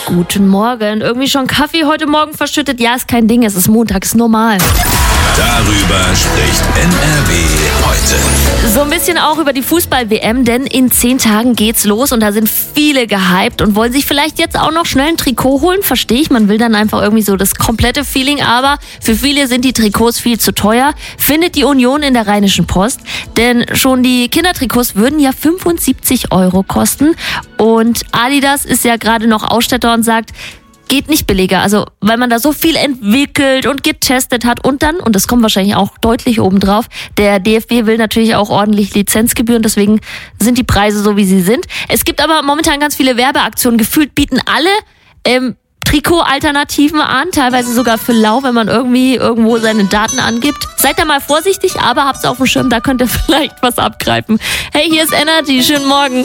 Guten Morgen. Irgendwie schon Kaffee heute Morgen verschüttet? Ja, ist kein Ding, es ist Montag, ist normal. Darüber spricht NRW heute. So ein bisschen auch über die Fußball-WM, denn in 10 Tagen geht's los und da sind viele gehypt und wollen sich vielleicht jetzt auch noch schnell ein Trikot holen. Verstehe ich, man will dann einfach irgendwie so das komplette Feeling, aber für viele sind die Trikots viel zu teuer. Findet die Union in der Rheinischen Post, denn schon die Kindertrikots würden ja 75 € kosten und Adidas ist ja gerade noch Ausstatter und sagt, geht nicht billiger, also weil man da so viel entwickelt und getestet hat und das kommt wahrscheinlich auch deutlich obendrauf, der DFB will natürlich auch ordentlich Lizenzgebühren, deswegen sind die Preise so, wie sie sind. Es gibt aber momentan ganz viele Werbeaktionen, gefühlt bieten alle Trikot-Alternativen an, teilweise sogar für lau, wenn man irgendwie irgendwo seine Daten angibt. Seid da mal vorsichtig, aber habt's auf dem Schirm, da könnt ihr vielleicht was abgreifen. Hey, hier ist Energy, schönen Morgen.